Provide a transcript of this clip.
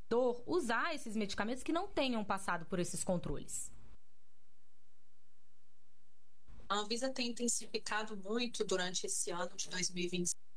consumidor usar esses medicamentos que não tenham passado por esses controles? A Anvisa tem intensificado muito durante esse ano de 2025